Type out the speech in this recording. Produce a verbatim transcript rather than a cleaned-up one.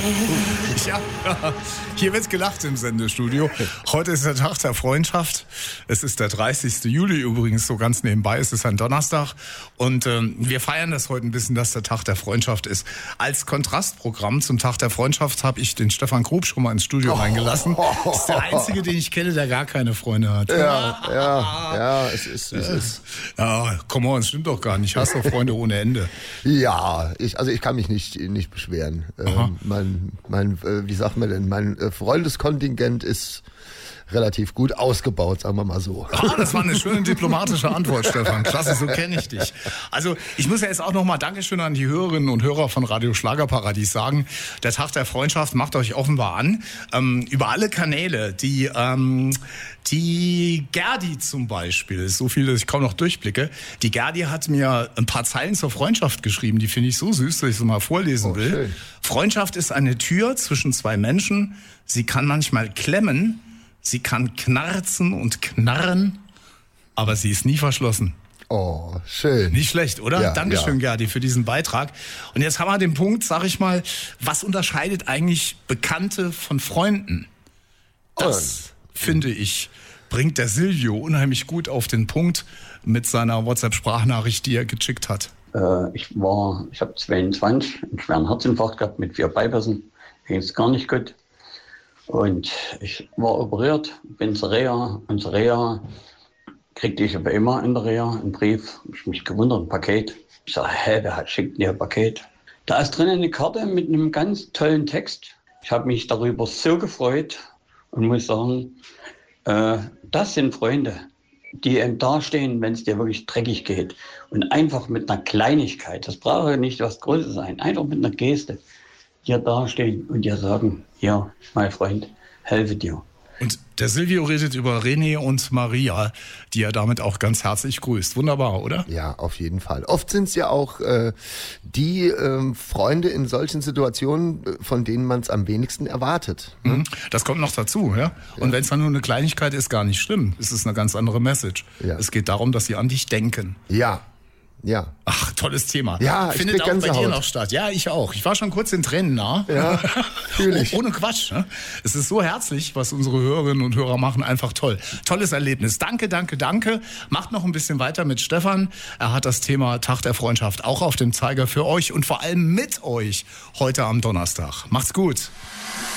Ja, hier wird gelacht im Sendestudio. Heute ist der Tag der Freundschaft. Es ist der dreißigste Juli übrigens, so ganz nebenbei. Es ist ein Donnerstag und ähm, wir feiern das heute ein bisschen, dass der Tag der Freundschaft ist. Als Kontrastprogramm zum Tag der Freundschaft habe ich den Stefan Grub schon mal ins Studio oh. reingelassen. Das ist der einzige, den ich kenne, der gar keine Freunde hat. Ja, ja, ja, es ist, es ist. Ja, come on, es stimmt doch gar nicht. Hast doch Freunde ohne Ende. Ja, ich, also ich kann mich nicht, nicht beschweren. Ähm, mein, mein, äh, wie sagt man denn, mein äh, Freundeskontingent ist relativ gut ausgebaut, sagen wir mal so. Ah, das war eine schöne diplomatische Antwort, Stefan. Klasse, so kenne ich dich. Also ich muss ja jetzt auch nochmal Dankeschön an die Hörerinnen und Hörer von Radio Schlagerparadies sagen. Der Tag der Freundschaft macht euch offenbar an. Ähm, über alle Kanäle, die ähm, die Gerdi zum Beispiel, so viel, dass ich kaum noch durchblicke. Die Gerdi hat mir ein paar Zeilen zur Freundschaft geschrieben. Die finde ich so süß, dass ich sie mal vorlesen Oh, will. schön. Freundschaft ist eine Tür zwischen zwei Menschen. Sie kann manchmal klemmen. Sie kann knarzen und knarren, aber sie ist nie verschlossen. Oh, schön. Nicht schlecht, oder? Ja, Dankeschön, ja. Gerdi, für diesen Beitrag. Und jetzt haben wir den Punkt, sag ich mal, was unterscheidet eigentlich Bekannte von Freunden? Das, oh. finde ich, bringt der Silvio unheimlich gut auf den Punkt mit seiner WhatsApp-Sprachnachricht, die er geschickt hat. Äh, ich war, ich habe zweiundzwanzig, einen schweren Herzinfarkt gehabt mit vier Bypassen. Ging es gar nicht gut. Und ich war operiert, bin zur Reha. Und zur Reha kriegte ich aber immer in der Reha einen Brief. Ich mich gewundert, ein Paket. Ich sage, hä, wer hat, schickt mir ein Paket? Da ist drin eine Karte mit einem ganz tollen Text. Ich habe mich darüber so gefreut und muss sagen, äh, das sind Freunde, die einem dastehen, wenn es dir wirklich dreckig geht. Und einfach mit einer Kleinigkeit, das brauche nicht was Großes sein, einfach mit einer Geste, dir dastehen und dir sagen, ja, mein Freund, helfe dir. Und der Silvio redet über René und Maria, die er damit auch ganz herzlich grüßt. Wunderbar, oder? Ja, auf jeden Fall. Oft sind es ja auch äh, die äh, Freunde in solchen Situationen, von denen man es am wenigsten erwartet. Ne? Das kommt noch dazu, ja. Und Ja. wenn es dann nur eine Kleinigkeit ist, gar nicht schlimm. Es ist eine ganz andere Message. Ja. Es geht darum, dass sie an dich denken. Ja, ja. Ach, tolles Thema. Ja, ich Findet krieg auch bei dir Gänsehaut. noch statt. Ja, ich auch. Ich war schon kurz den Tränen nah. Ja, fühl ich. Ohne Quatsch. Ne? Es ist so herzlich, was unsere Hörerinnen und Hörer machen. Einfach toll. Tolles Erlebnis. Danke, danke, danke. Macht noch ein bisschen weiter mit Stefan. Er hat das Thema Tag der Freundschaft auch auf dem Zeiger für euch und vor allem mit euch heute am Donnerstag. Macht's gut.